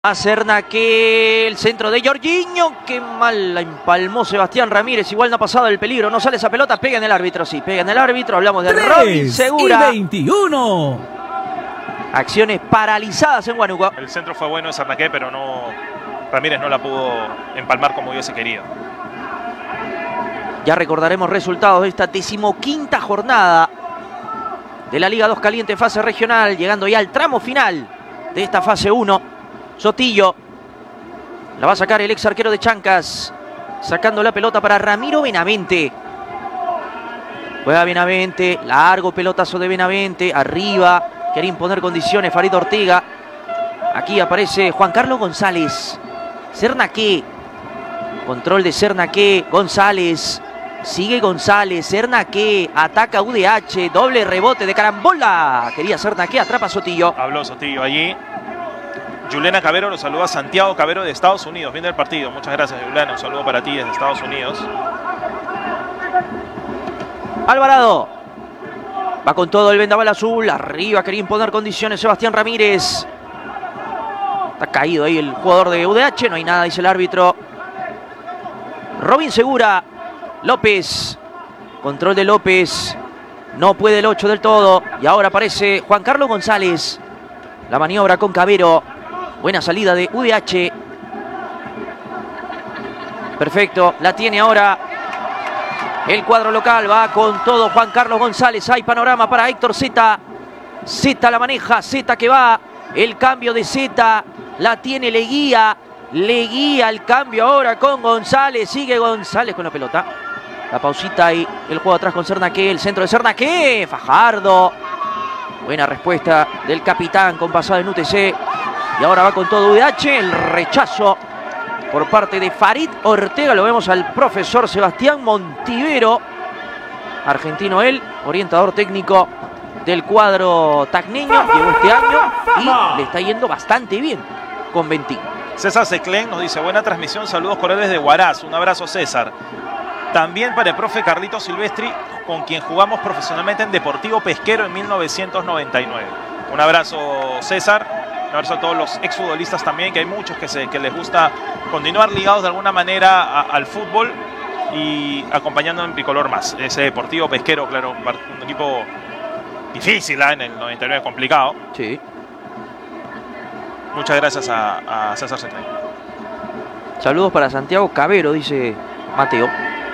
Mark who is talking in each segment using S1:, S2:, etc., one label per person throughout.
S1: A Cernaque, el centro de Jorginho, que mal la empalmó Sebastián Ramírez, igual no ha pasado el peligro, no sale esa pelota, pega en el árbitro, sí, pega en el árbitro, hablamos de Robin Segura.
S2: 21.
S1: Acciones paralizadas en Huánuco.
S3: El centro fue bueno de Cernaque, pero no, Ramírez no la pudo empalmar como hubiese querido.
S1: Ya recordaremos resultados de esta 15ª jornada de la Liga 2 Caliente fase regional, llegando ya al tramo final de esta fase 1. Sotillo, la va a sacar el ex arquero de Chancas, sacando la pelota para Ramiro Benavente. Juega Benavente, largo pelotazo de Benavente, arriba, quiere imponer condiciones Farid Ortega. Aquí aparece Juan Carlos González, Cernaque, control de Cernaque, González, sigue González, Cernaque, ataca UDH, doble rebote de carambola, quería Cernaque, atrapa a Sotillo.
S3: Habló Sotillo allí. Juliana Cabero lo saluda Santiago Cabero de Estados Unidos, viene el partido. Muchas gracias, Juliana, un saludo para ti desde Estados Unidos.
S1: Alvarado, va con todo el vendaval azul, arriba quería imponer condiciones Sebastián Ramírez. Está caído ahí el jugador de UDH, no hay nada, dice el árbitro. Robin Segura, López, control de López, no puede el 8 del todo. Y ahora aparece Juan Carlos González, la maniobra con Cabero. Buena salida de UDH. Perfecto, la tiene ahora el cuadro local. Va con todo Juan Carlos González. Hay panorama para Héctor Zeta. Zeta la maneja, Zeta que va. El cambio de Zeta. La tiene Leguía. Leguía el cambio ahora con González. Sigue González con la pelota. La pausita y el juego atrás con Cernaque. El centro de Cernaque. Fajardo. Buena respuesta del capitán con pasada en UTC. Y ahora va con todo UDH, el rechazo por parte de Farid Ortega. Lo vemos al profesor Sebastián Montivero, argentino él, orientador técnico del cuadro tacneño. Llegó este año y le está yendo bastante bien con Ventín.
S3: César Seclén nos dice, buena transmisión, saludos cordiales de Huaraz. Un abrazo, César. También para el profe Carlito Silvestri, con quien jugamos profesionalmente en Deportivo Pesquero en 1999. Un abrazo, César. Un abrazo a todos los exfutbolistas también, que hay muchos que les gusta continuar ligados de alguna manera al fútbol y acompañando en Bicolor más. Ese Deportivo Pesquero, claro, un equipo difícil, en el 99, complicado.
S1: Sí.
S3: Muchas gracias a César Seclén.
S1: Saludos para Santiago Cabero, dice Mateo.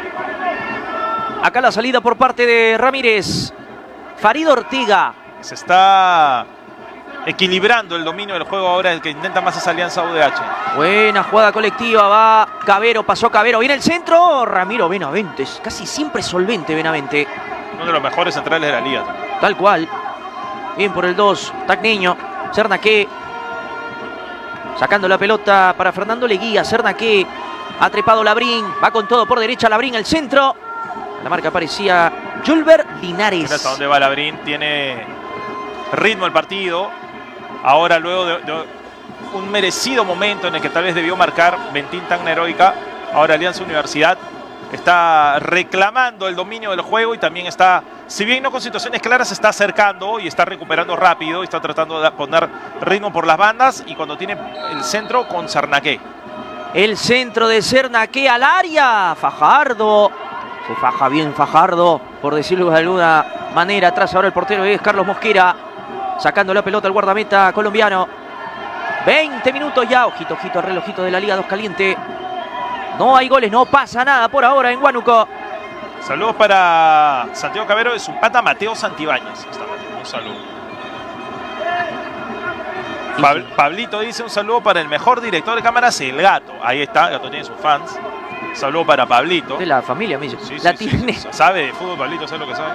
S1: Acá la salida por parte de Ramírez. Farid Ortega.
S3: Se está equilibrando el dominio del juego ahora, el que intenta más esa alianza UDH.
S1: Buena jugada colectiva, va Cabero, pasó Cabero, viene el centro, Ramiro Benavente, casi siempre solvente Benavente.
S3: Uno de los mejores centrales de la liga.
S1: Tal cual. Bien por el 2, Tacneño, Cernaque. Sacando la pelota para Fernando Leguía, Cernaque. Ha trepado Labrín, va con todo por derecha, Labrín el centro. La marca parecía Julber Linares.
S3: Mira hasta dónde va Labrín, tiene ritmo el partido. Ahora luego de un merecido momento en el que tal vez debió marcar Ventín tan heroica, ahora Alianza Universidad está reclamando el dominio del juego y también está, si bien no con situaciones claras, se está acercando y está recuperando rápido y está tratando de poner ritmo por las bandas, y cuando tiene el centro con Cernaque.
S1: El centro de Cernaque al área, Fajardo, se faja bien Fajardo, por decirlo de alguna manera. Atrás ahora el portero es Carlos Mosquera, sacando la pelota al guardameta colombiano. 20 minutos ya. Ojito, ojito, relojito de la Liga 2 Caliente. No hay goles, no pasa nada por ahora en Huánuco.
S3: Saludos para Santiago Cabero de su pata Mateo Santibáñez. Un saludo. Pablito dice un saludo para el mejor director de cámaras, el Gato. Ahí está, el Gato tiene sus fans. Saludo para Pablito.
S1: De la familia, me dice.
S3: Sí,
S1: la
S3: sí,
S1: tiene.
S3: sí. Sabe de fútbol, Pablito, sabe lo que sabe.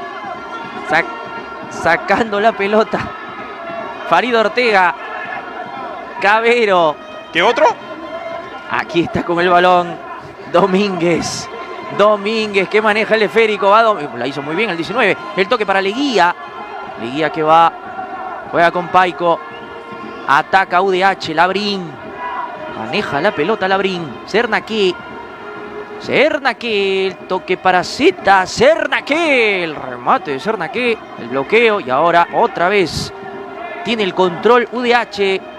S1: Sacando la pelota. Farid Ortega. Cabero.
S3: ¿Qué otro?
S1: Aquí está con el balón Domínguez. Domínguez que maneja el esférico. La hizo muy bien el 19. El toque para Leguía. Leguía que va. Juega con Paico. Ataca UDH. Labrín. Maneja la pelota Labrín. Cernaque. Cernaque, el toque para Zeta, Cernaque, el remate de Cernaque, el bloqueo y ahora otra vez tiene el control UDH.